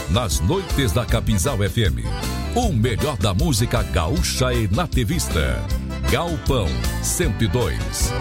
nas noites da Capinzal FM. O melhor da música gaúcha e nativista. Galpão 102.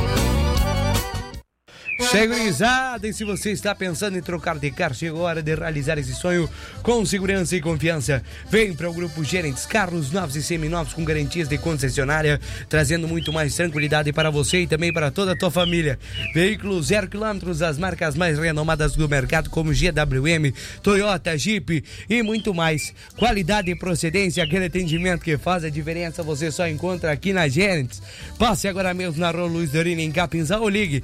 Segurizada, e se você está pensando em trocar de carro, chegou a hora de realizar esse sonho com segurança e confiança. Vem para o Grupo Gerentes, carros novos e seminovos com garantias de concessionária, trazendo muito mais tranquilidade para você e também para toda a tua família. Veículos 0 km, as marcas mais renomadas do mercado como GWM, Toyota, Jeep e muito mais. Qualidade e procedência, aquele atendimento que faz a diferença, você só encontra aqui na Gerentes. Passe agora mesmo na Rua Luiz Dorina, em Capinzal, ou ligue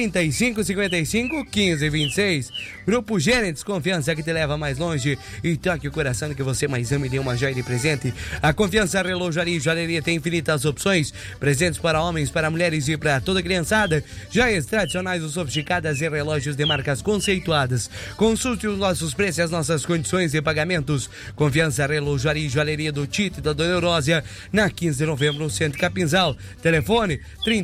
3555-1526. Grupo Gerentes, confiança que te leva mais longe. E toque o coração que você mais ama e dê uma joia de presente. A Confiança Relojaria e Joalheria tem infinitas opções, presentes para homens, para mulheres e para toda criançada. Joias tradicionais ou sofisticadas e relógios de marcas conceituadas. Consulte os nossos preços e as nossas condições de pagamentos. Confiança Relojaria e Joalheria do Tito e da Dona Eurósia, na 15 de novembro, no centro Capinzal. Telefone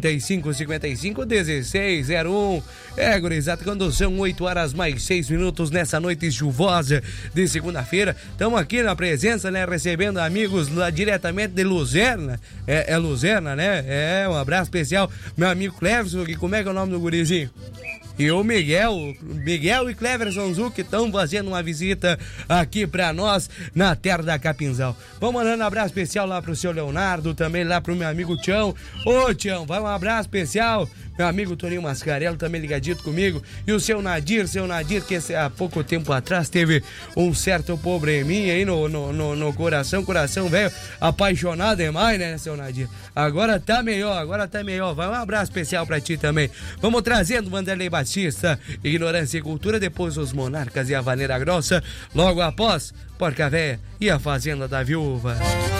3555-1601. Gurizada, quando são 8 horas mais 6 minutos nessa noite chuvosa de segunda-feira, estamos aqui na presença, né, recebendo amigos lá diretamente de Luzerna. É Luzerna, né? Um abraço especial, meu amigo Cleverson, que como é que é o nome do gurizinho? E o Miguel e Cleverson Zu, que estão fazendo uma visita aqui pra nós na terra da Capinzal. Vamos mandando um abraço especial lá pro seu Leonardo, também lá pro meu amigo Tião. Ô Tião, vai um abraço especial. Meu amigo Toninho Mascarello também ligadito comigo. E o seu Nadir, que há pouco tempo atrás teve um certo probleminha aí no coração velho, apaixonado demais, né, seu Nadir? Agora tá melhor. Vai um abraço especial pra ti também. Vamos trazendo Vanderlei Batista, Ignorância e Cultura, depois os Monarcas e a Vaneira Grossa, logo após Porca Véia e a Fazenda da Viúva.